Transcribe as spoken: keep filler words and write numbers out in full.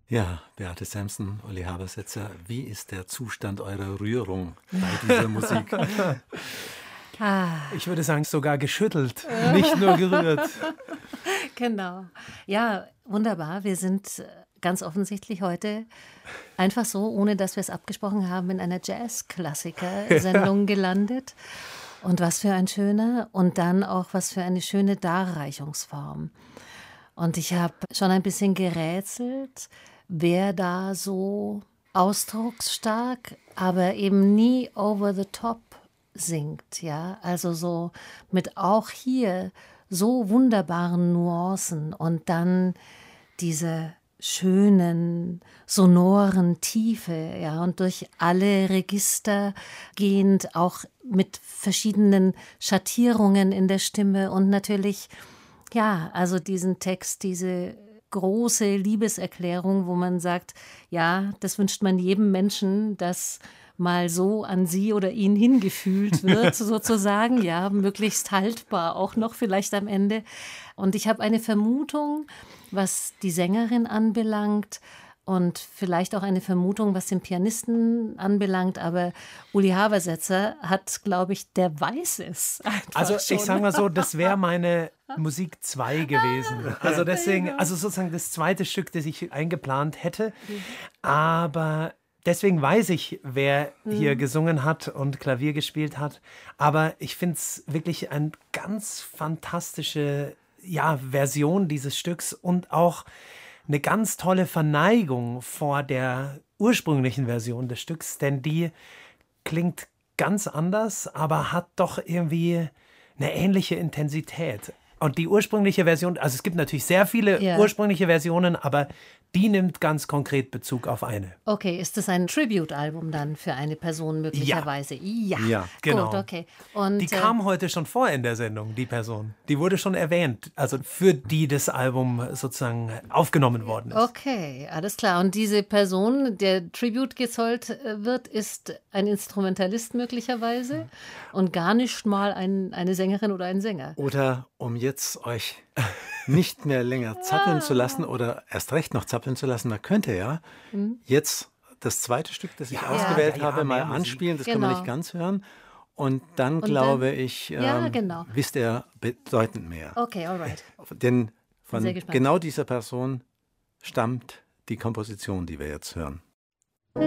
Ja, Beate Samson, Uli Habersetzer, wie ist der Zustand eurer Rührung bei dieser Musik? Ah. Ich würde sagen, sogar geschüttelt, nicht nur gerührt. Genau. Ja, wunderbar. Wir sind ganz offensichtlich heute einfach so, ohne dass wir es abgesprochen haben, in einer Jazz-Klassiker-Sendung gelandet. Und was für ein schöner und dann auch was für eine schöne Darreichungsform. Und ich habe schon ein bisschen gerätselt, wer da so ausdrucksstark, aber eben nie over the top singt, ja, also so mit auch hier so wunderbaren Nuancen und dann diese schönen, sonoren Tiefe, ja, und durch alle Register gehend, auch mit verschiedenen Schattierungen in der Stimme und natürlich, ja, also diesen Text, diese große Liebeserklärung, wo man sagt, ja, das wünscht man jedem Menschen, dass mal so an sie oder ihn hingefühlt wird, sozusagen, ja, möglichst haltbar auch noch vielleicht am Ende. Und ich habe eine Vermutung, was die Sängerin anbelangt und vielleicht auch eine Vermutung, was den Pianisten anbelangt, aber Uli Habersetzer hat, glaube ich, der weiß es einfach Also schon. ich sage mal so, das wäre meine Musik zwei gewesen. Also deswegen, also sozusagen das zweite Stück, das ich eingeplant hätte, aber deswegen weiß ich, wer hier gesungen hat und Klavier gespielt hat. Aber ich finde es wirklich eine ganz fantastische ja, Version dieses Stücks und auch eine ganz tolle Verneigung vor der ursprünglichen Version des Stücks, denn die klingt ganz anders, aber hat doch irgendwie eine ähnliche Intensität. Und die ursprüngliche Version, also es gibt natürlich sehr viele Ja. ursprüngliche Versionen, aber die nimmt ganz konkret Bezug auf eine. Okay, ist das ein Tribute-Album dann für eine Person möglicherweise? Ja, Ja, genau. Gut, okay. Und, Die kam heute schon vor in der Sendung, die Person. Die wurde schon erwähnt, also für die das Album sozusagen aufgenommen worden ist. Okay, alles klar. Und diese Person, der Tribute gezollt äh, wird, ist ein Instrumentalist möglicherweise und gar nicht mal ein, eine Sängerin oder ein Sänger. Oder um jetzt euch nicht mehr länger zappeln zu lassen oder erst recht noch zappeln zu lassen, man könnte ja jetzt das zweite Stück, das ich Ja, ausgewählt ja, ja, habe, mal mehr Musik. anspielen. Das kann man Genau. nicht ganz hören. Und dann, Und glaube dann- ich, Ja, ähm, genau. wisst ihr bedeutend mehr. Okay, alright. Denn von sehr gespannt. genau dieser Person stammt die Komposition, die wir jetzt hören.